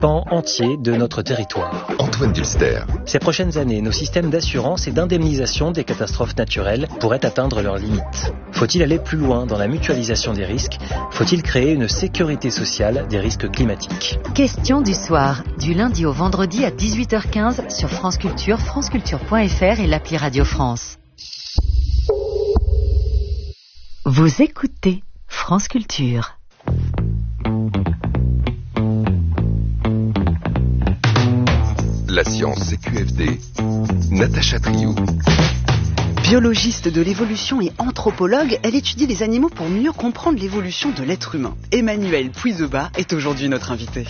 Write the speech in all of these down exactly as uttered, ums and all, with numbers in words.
pans entiers de notre territoire. Antoine Dulster. Ces prochaines années, nos systèmes d'assurance et d'indemnisation des catastrophes naturelles pourraient atteindre leurs limites. Faut-il aller plus loin dans la mutualisation des risques ? Faut-il créer une sécurité sociale des risques climatiques ? Question du soir, du lundi au vendredi à dix-huit heures quinze sur France Culture, franceculture point f r et l'appli Radio France. Vous écoutez France Culture. La science C Q F D, Natacha Triou. Biologiste de l'évolution et anthropologue, elle étudie les animaux pour mieux comprendre l'évolution de l'être humain. Emmanuelle Puydeba est aujourd'hui notre invitée.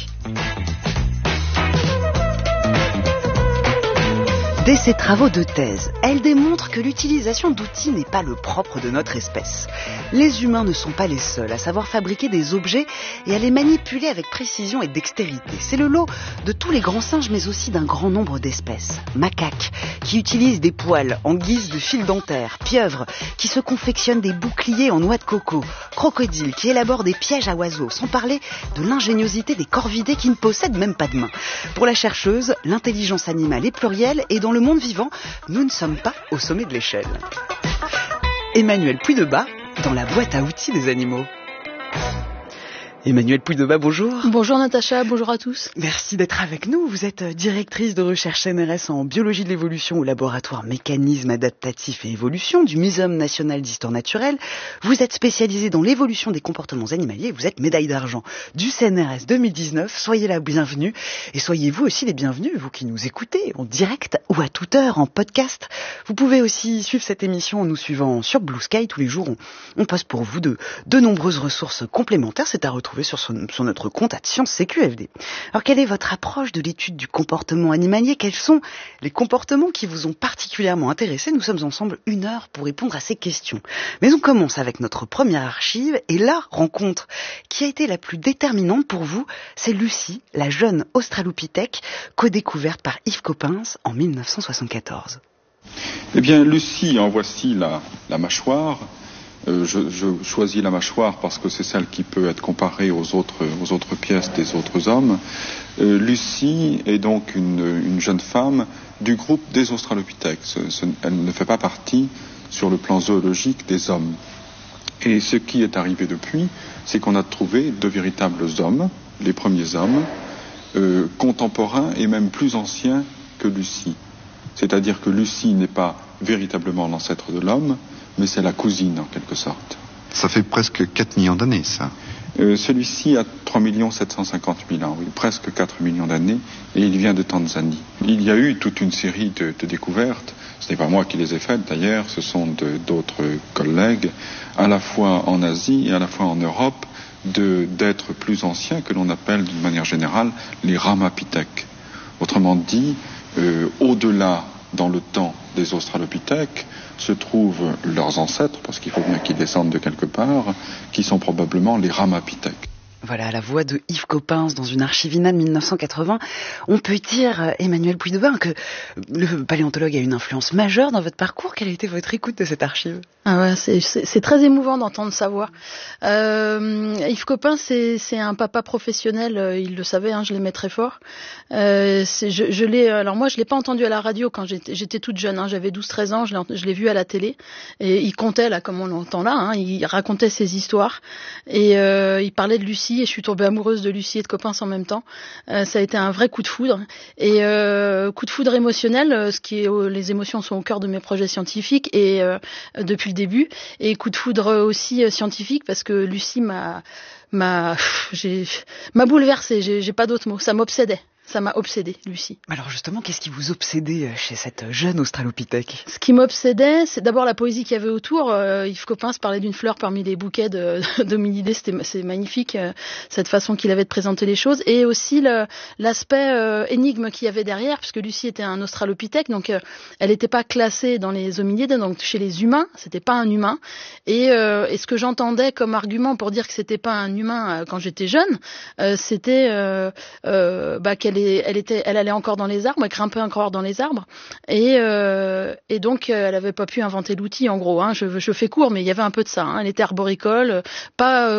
Dès ses travaux de thèse, elle démontre que l'utilisation d'outils n'est pas le propre de notre espèce. Les humains ne sont pas les seuls à savoir fabriquer des objets et à les manipuler avec précision et dextérité. C'est le lot de tous les grands singes, mais aussi d'un grand nombre d'espèces. Macaques, qui utilisent des poils en guise de fil dentaire. Pieuvres, qui se confectionnent des boucliers en noix de coco. Crocodiles, qui élaborent des pièges à oiseaux. Sans parler de l'ingéniosité des corvidés qui ne possèdent même pas de mains. Pour la chercheuse, l'intelligence animale est plurielle et dans le monde vivant, nous ne sommes pas au sommet de l'échelle. Emmanuelle Puydeba, dans la boîte à outils des animaux. Emmanuelle Puydeba, bonjour. Bonjour Natacha, bonjour à tous. Merci d'être avec nous. Vous êtes directrice de recherche C N R S en biologie de l'évolution au laboratoire Mécanismes adaptatifs et évolution du Muséum national d'histoire naturelle. Vous êtes spécialisée dans l'évolution des comportements animaliers et vous êtes médaille d'argent du C N R S deux mille dix-neuf. Soyez la bienvenue et soyez vous aussi les bienvenus, vous qui nous écoutez en direct ou à toute heure en podcast. Vous pouvez aussi suivre cette émission en nous suivant sur Blue Sky. Tous les jours, on, on poste pour vous de, de nombreuses ressources complémentaires. C'est à retrouver Sur, son, sur notre compte à Science C Q F D. Alors, quelle est votre approche de l'étude du comportement animalier ? Quels sont les comportements qui vous ont particulièrement intéressé ? Nous sommes ensemble une heure pour répondre à ces questions. Mais on commence avec notre première archive et la rencontre qui a été la plus déterminante pour vous, c'est Lucie, la jeune australopithèque co-découverte par Yves Coppens en mille neuf cent soixante-quatorze. Eh bien, Lucie, en voici la, la mâchoire. Euh, je, je choisis la mâchoire parce que c'est celle qui peut être comparée aux autres, aux autres pièces des autres hommes. Euh, Lucie est donc une, une jeune femme du groupe des australopithèques. Ce, ce, elle ne fait pas partie, sur le plan zoologique, des hommes. Et ce qui est arrivé depuis, c'est qu'on a trouvé de véritables hommes, les premiers hommes, euh, contemporains et même plus anciens que Lucie. C'est-à-dire que Lucie n'est pas véritablement l'ancêtre de l'homme, mais c'est la cousine en quelque sorte. Ça fait presque quatre millions d'années, ça. Euh, celui-ci a trois millions sept cent cinquante mille ans, oui, presque quatre millions d'années, et il vient de Tanzanie. Il y a eu toute une série de, de découvertes, ce n'est pas moi qui les ai faites d'ailleurs, ce sont de, d'autres collègues, à la fois en Asie et à la fois en Europe, de, d'êtres plus anciens que l'on appelle d'une manière générale les ramapithèques. Autrement dit, euh, au-delà dans le temps des australopithèques, se trouvent leurs ancêtres, parce qu'il faut bien qu'ils descendent de quelque part, qui sont probablement les ramapithèques. Voilà, la voix de Yves Coppens dans une archivina de mille neuf cent quatre-vingts. On peut dire, Emmanuelle Puydeba, que le paléontologue a une influence majeure dans votre parcours. Quelle a été votre écoute de cette archive ? Ah ouais, c'est, c'est, c'est très émouvant d'entendre sa voix. Euh, Yves Coppens, c'est, c'est un papa professionnel, il le savait, hein, je l'aimais très fort. Euh, c'est, je, je l'ai, alors moi, je l'ai pas entendu à la radio quand j'étais, j'étais toute jeune, hein, j'avais douze treize ans, je l'ai, je l'ai vu à la télé. Et il contait, là, comme on l'entend là, hein, il racontait ses histoires. Et euh, il parlait de Lucie. Et je suis tombée amoureuse de Lucie et de Coppens en même temps. Euh, ça a été un vrai coup de foudre. Et euh, coup de foudre émotionnel, ce qui est, les émotions sont au cœur de mes projets scientifiques et euh, depuis le début. Et coup de foudre aussi scientifique parce que Lucie m'a m'a j'ai m'a bouleversée. J'ai, j'ai pas d'autres mots. Ça m'obsédait. Ça m'a obsédée, Lucie. Alors justement, qu'est-ce qui vous obsédait chez cette jeune australopithèque ? Ce qui m'obsédait, c'est d'abord la poésie qu'il y avait autour. Euh, Yves Coppens parlait d'une fleur parmi les bouquets de, d'hominidés. C'était, c'est magnifique, euh, cette façon qu'il avait de présenter les choses. Et aussi le, l'aspect euh, énigme qu'il y avait derrière, puisque Lucie était un australopithèque, donc euh, elle n'était pas classée dans les hominidés, donc chez les humains, c'était pas un humain. Et, euh, et ce que j'entendais comme argument pour dire que c'était pas un humain euh, quand j'étais jeune, euh, c'était euh, euh, bah, qu'elle Elle, était, elle allait encore dans les arbres, elle grimpait encore dans les arbres, et, euh, et donc elle avait pas pu inventer l'outil en gros. Hein. Je, je fais court, mais il y avait un peu de ça. Hein. Elle était arboricole, pas euh,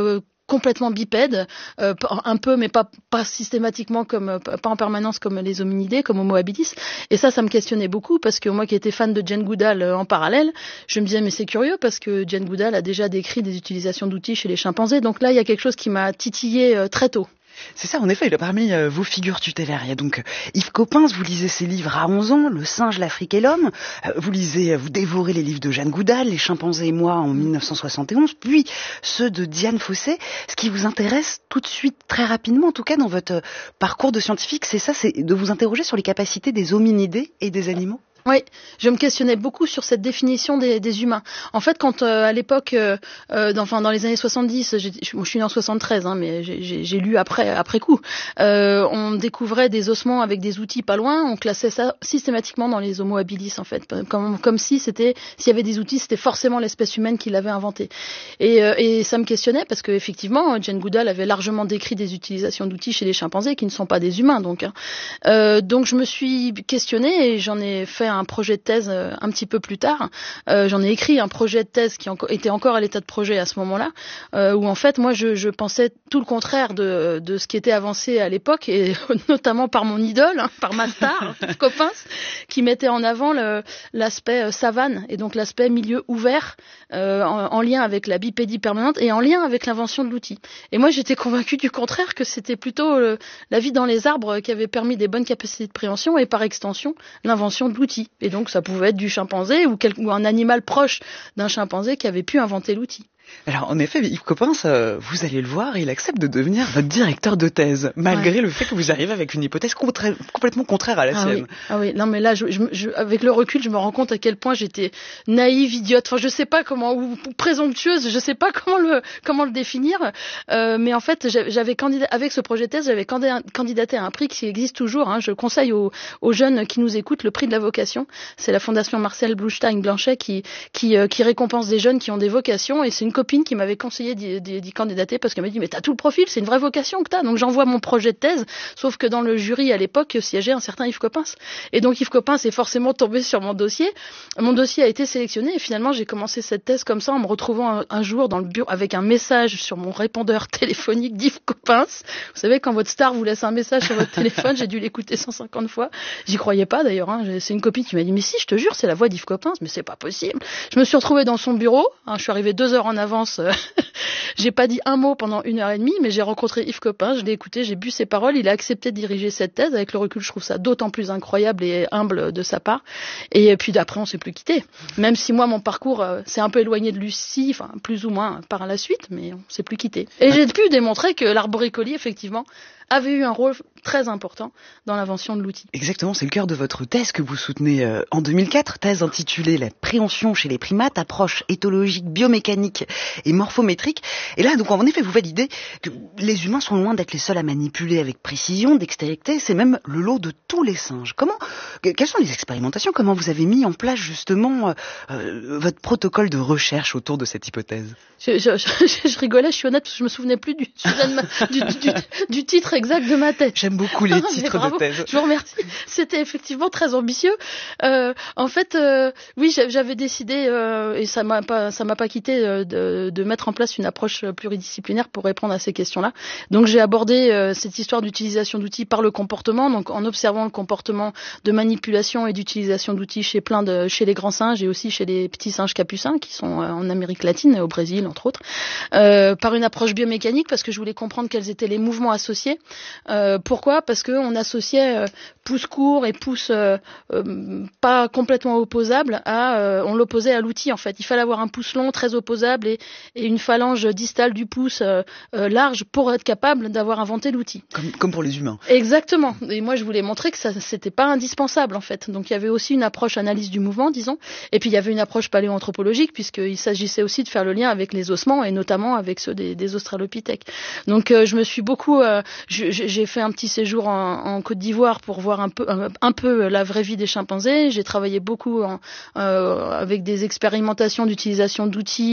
complètement bipèdes, euh, un peu, mais pas, pas systématiquement, comme, pas en permanence comme les hominidés, comme Homo habilis. Et ça, ça me questionnait beaucoup parce que moi qui étais fan de Jane Goodall euh, en parallèle, je me disais mais c'est curieux parce que Jane Goodall a déjà décrit des utilisations d'outils chez les chimpanzés. Donc là, il y a quelque chose qui m'a titillé euh, très tôt. C'est ça, en effet, il a parmi euh, vos figures tutélaires. Il y a donc euh, Yves Coppens, vous lisez ses livres à onze ans, Le singe, l'Afrique et l'homme. Euh, vous lisez, euh, vous dévorez les livres de Jeanne Goodall, Les chimpanzés et moi en dix-neuf cent soixante et onze, puis ceux de Diane Fossé. Ce qui vous intéresse tout de suite, très rapidement, en tout cas dans votre euh, parcours de scientifique, c'est ça, c'est de vous interroger sur les capacités des hominidés et des animaux. Oui, je me questionnais beaucoup sur cette définition des, des humains. En fait, quand euh, à l'époque, euh, euh, dans, enfin, dans les années soixante-dix, j'ai, je, moi, je suis née en soixante-treize, hein, mais j'ai, j'ai, j'ai lu après, après coup, euh, on découvrait des ossements avec des outils pas loin, on classait ça systématiquement dans les Homo habilis, en fait, comme, comme si c'était, s'il y avait des outils, c'était forcément l'espèce humaine qui l'avait inventé. Et, euh, et ça me questionnait parce que effectivement, Jane Goodall avait largement décrit des utilisations d'outils chez les chimpanzés qui ne sont pas des humains, donc. Hein. Euh, donc je me suis questionnée et j'en ai fait un projet de thèse euh, un petit peu plus tard. Euh, j'en ai écrit un projet de thèse qui en- était encore à l'état de projet à ce moment-là, euh, où en fait moi je, je pensais tout le contraire de, de ce qui était avancé à l'époque, et notamment par mon idole, hein, par ma star, Coppens, qui mettait en avant le, l'aspect euh, savane, et donc l'aspect milieu ouvert, euh, en, en lien avec la bipédie permanente et en lien avec l'invention de l'outil. Et moi j'étais convaincue du contraire, que c'était plutôt euh, la vie dans les arbres qui avait permis des bonnes capacités de préhension et par extension l'invention de l'outil. Et donc ça pouvait être du chimpanzé ou, quel, ou un animal proche d'un chimpanzé qui avait pu inventer l'outil. Alors en effet, Yves Coppens, euh, vous allez le voir, il accepte de devenir votre directeur de thèse, malgré ouais. le fait que vous arrivez avec une hypothèse contra- complètement contraire à la ah sienne. Oui. Ah oui, non mais là, je, je, je, avec le recul, je me rends compte à quel point j'étais naïve, idiote, enfin je sais pas comment, ou, ou présomptueuse, je sais pas comment le, comment le définir, euh, mais en fait, j'avais candidat, avec ce projet de thèse, j'avais candidaté à un prix qui existe toujours, hein, je conseille aux, aux jeunes qui nous écoutent le prix de la vocation, c'est la fondation Marcel Blustein-Blanchet qui, qui, euh, qui récompense des jeunes qui ont des vocations, et c'est une copine qui m'avait conseillé d'y, d'y, d'y candidater parce qu'elle m'a dit mais t'as tout le profil, c'est une vraie vocation que t'as. Donc j'envoie mon projet de thèse, sauf que dans le jury à l'époque siégeait un certain Yves Coppens. Et donc Yves Coppens est forcément tombé sur mon dossier. Mon dossier a été sélectionné et finalement j'ai commencé cette thèse comme ça en me retrouvant un, un jour dans le bureau avec un message sur mon répondeur téléphonique d'Yves Coppens. Vous savez, quand votre star vous laisse un message sur votre téléphone, j'ai dû l'écouter cent cinquante fois. J'y croyais pas d'ailleurs. Hein. C'est une copine qui m'a dit mais si, je te jure, c'est la voix d'Yves Coppens, mais c'est pas possible. Je me suis retrouvée dans son bureau. Hein, je suis arrivée deux heures en avance. J'ai pas dit un mot pendant une heure et demie, mais j'ai rencontré Yves Coppens, je l'ai écouté, j'ai bu ses paroles, il a accepté de diriger cette thèse. Avec le recul, je trouve ça d'autant plus incroyable et humble de sa part. Et puis d'après, on s'est plus quitté. Même si moi, mon parcours euh, s'est un peu éloigné de Lucie, enfin plus ou moins par la suite, mais on s'est plus quitté. Et j'ai pu démontrer que l'arboricolie, effectivement, avait eu un rôle très important dans l'invention de l'outil. Exactement, c'est le cœur de votre thèse que vous soutenez euh, en deux mille quatre, thèse intitulée « La préhension chez les primates, approche éthologique, biomécanique et morphométrique ». Et là, donc en effet, vous validez que les humains sont loin d'être les seuls à manipuler avec précision, dextérité, c'est même le lot de tous les singes. Comment, quelles sont les expérimentations, comment vous avez mis en place justement euh, euh, votre protocole de recherche autour de cette hypothèse? je, je, je, je rigolais, je suis honnête, parce que je me souvenais plus du, du, du, du, du titre exact de ma thèse. J'aime beaucoup les titres de thèse. Je vous remercie. C'était effectivement très ambitieux. Euh, en fait, euh, oui, j'avais décidé, euh, et ça m'a pas, ça m'a pas quitté, euh, de, de mettre en place une approche pluridisciplinaire pour répondre à ces questions-là. Donc, j'ai abordé euh, cette histoire d'utilisation d'outils par le comportement, donc en observant le comportement de manipulation et d'utilisation d'outils chez plein de, chez les grands singes et aussi chez les petits singes capucins qui sont euh, en Amérique latine, au Brésil entre autres, euh, par une approche biomécanique parce que je voulais comprendre quels étaient les mouvements associés. Euh, pourquoi ? Parce qu'on associait euh, pouce court et pouce euh, euh, pas complètement opposable à, euh, on l'opposait à l'outil en fait. Il fallait avoir un pouce long très opposable et, et une phalange distale du pouce euh, euh, large pour être capable d'avoir inventé l'outil. Comme, comme pour les humains. Exactement. Et moi je voulais montrer que ça c'était pas indispensable en fait. Donc il y avait aussi une approche analyse du mouvement disons, et puis il y avait une approche paléoanthropologique puisqu'il s'agissait aussi de faire le lien avec les ossements et notamment avec ceux des, des australopithèques. Donc euh, je me suis beaucoup, euh, je, j'ai fait un petit séjour en, en Côte d'Ivoire pour voir un peu, un, un peu la vraie vie des chimpanzés. J'ai travaillé beaucoup en, euh, avec des expérimentations d'utilisation d'outils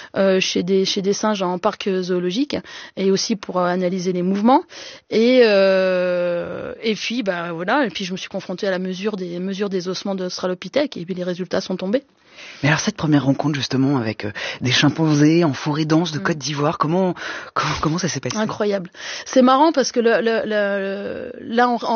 euh, chez des chez des singes en parc zoologique et aussi pour euh, analyser les mouvements. Et euh, et puis bah voilà. Et puis je me suis confrontée à la mesure des mesures des ossements d'Australopithèque et puis les résultats sont tombés. Mais alors cette première rencontre justement avec euh, des chimpanzés en forêt dense de Côte d'Ivoire, comment comment, comment ça s'est passé? Incroyable. C'est marrant parce que le, le, le, là on,